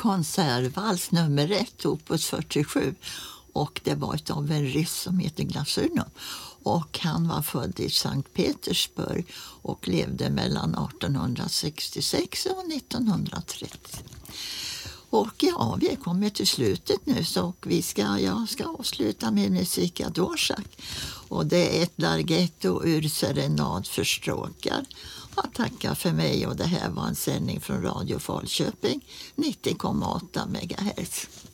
konsertvals nummer 1, opus 47. Och det var av en ryss som heter Glasuno. Och han var född i Sankt Petersburg och levde mellan 1866 och 1930. Och ja, vi kommer till slutet nu, så jag ska avsluta med musik av Dvorak. Och det är ett larghetto ur Serenad för stråkar. Jag tackar för mig, och det här var en sändning från Radio Falköping 90,8 MHz.